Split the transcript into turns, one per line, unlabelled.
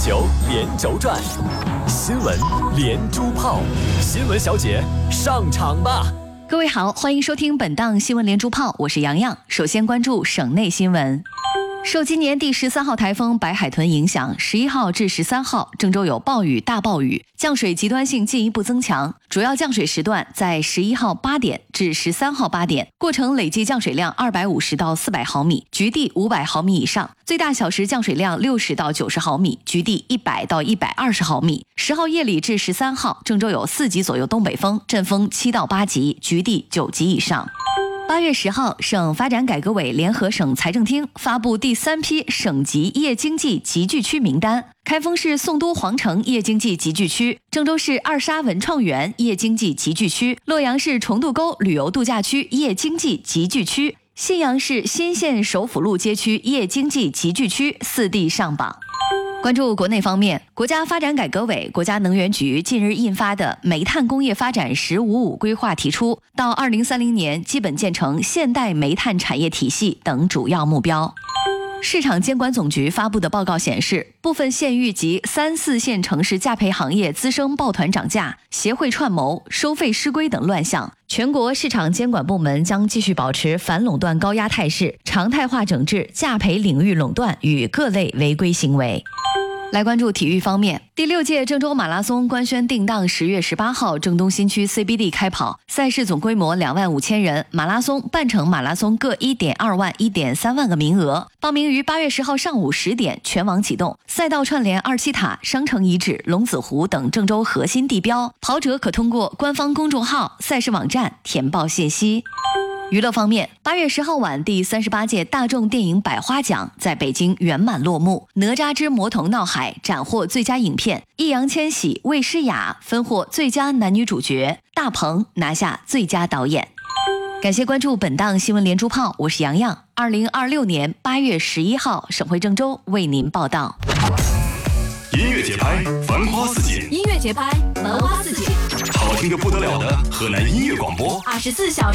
球连轴转，新闻连珠炮，新闻小姐上场吧！
各位好，欢迎收听本档新闻连珠炮，我是洋洋。首先关注省内新闻。受今年第13号台风白海豚影响，11号至13号郑州有暴雨、大暴雨，降水极端性进一步增强。主要降水时段在11号8点至13号8点，过程累计降水量250到400毫米，局地500毫米以上，最大小时降水量60到90毫米，局地100到120毫米。10号夜里至13号，郑州有4级左右东北风，阵风7到8级，局地9级以上。8月10号，省发展改革委联合省财政厅发布第3批省级夜经济集聚区名单。开封市宋都皇城夜经济集聚区，郑州市二沙文创园夜经济集聚区，洛阳市重渡沟旅游度假区夜经济集聚区，信阳市新县首府路街区夜经济集聚区4地上榜。关注国内方面，国家发展改革委、国家能源局近日印发的《煤炭工业发展“十五五”规划》提出，到2030年基本建成现代煤炭产业体系等主要目标。市场监管总局发布的报告显示，部分县域及3、4线城市价培行业滋生抱团涨价、协会串谋、收费失规等乱象，全国市场监管部门将继续保持反垄断高压态势，常态化整治价培领域垄断与各类违规行为。来关注体育方面，第6届郑州马拉松官宣定档10月18号郑东新区 CBD 开跑，赛事总规模25000人，马拉松、半程马拉松各1.2万、1.3万个名额，报名于8月10号上午10点全网启动，赛道串联27塔、商城遗址、龙子湖等郑州核心地标，跑者可通过官方公众号、赛事网站填报信息。娱乐方面，8月10号晚，第38届大众电影百花奖在北京圆满落幕，哪吒之魔童闹海斩获最佳影片，易烊千玺、魏诗雅分获最佳男女主角，大鹏拿下最佳导演。感谢关注本档新闻连珠炮，我是洋洋。2026年8月11号，省会郑州为您报道。
音乐节拍，繁花似锦。
音乐节拍，繁花似锦。
好听的不得了的河南音乐广播，
24小时。